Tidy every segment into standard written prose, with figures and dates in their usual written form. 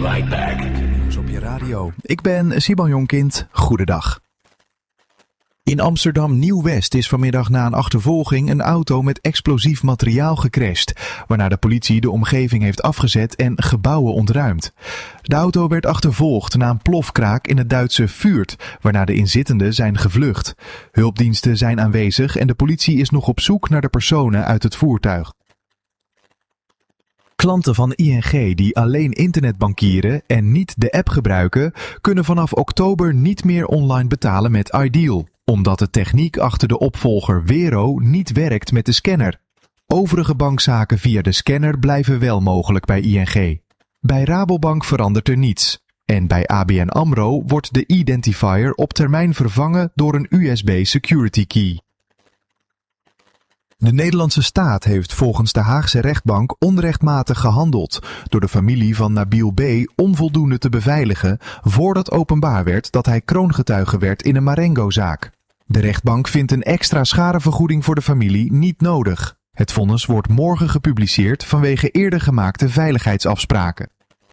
right back. Nieuws op je radio. Ik ben Siban Jonkind. Goedendag. In Amsterdam Nieuw-West is vanmiddag na een achtervolging een auto met explosief materiaal gecrashed, waarna de politie de omgeving heeft afgezet en gebouwen ontruimd. De auto werd achtervolgd na een plofkraak in het Duitse Fürth, waarna de inzittenden zijn gevlucht. Hulpdiensten zijn aanwezig en de politie is nog op zoek naar de personen uit het voertuig. Klanten van ING die alleen internetbankieren en niet de app gebruiken, kunnen vanaf oktober niet meer online betalen met Ideal, omdat de techniek achter de opvolger Wero niet werkt met de scanner. Overige bankzaken via de scanner blijven wel mogelijk bij ING. Bij Rabobank verandert er niets. En bij ABN AMRO wordt de identifier op termijn vervangen door een USB security key. De Nederlandse staat heeft volgens de Haagse rechtbank onrechtmatig gehandeld door de familie van Nabil B. onvoldoende te beveiligen voordat openbaar werd dat hij kroongetuige werd in een Marengo-zaak. De rechtbank vindt een extra schadevergoeding voor de familie niet nodig. Het vonnis wordt morgen gepubliceerd vanwege eerder gemaakte veiligheidsafspraken.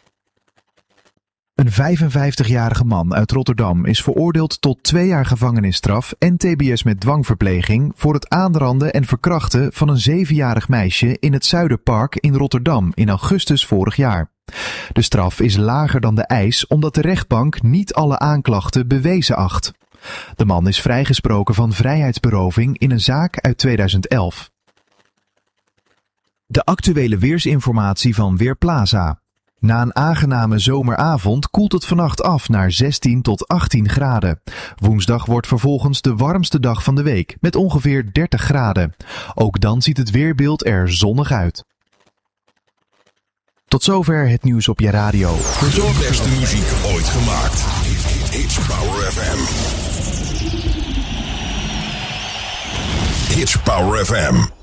Een 55-jarige man uit Rotterdam is veroordeeld tot 2 jaar gevangenisstraf en tbs met dwangverpleging voor het aanranden en verkrachten van een 7-jarig meisje in het Zuiderpark in Rotterdam in augustus vorig jaar. De straf is lager dan de eis omdat de rechtbank niet alle aanklachten bewezen acht. De man is vrijgesproken van vrijheidsberoving in een zaak uit 2011. De actuele weersinformatie van Weerplaza. Na een aangename zomeravond koelt het vannacht af naar 16 tot 18 graden. Woensdag wordt vervolgens de warmste dag van de week met ongeveer 30 graden. Ook dan ziet het weerbeeld er zonnig uit. Tot zover het nieuws op je radio. De beste muziek ooit gemaakt. It's Power FM. It's Power FM.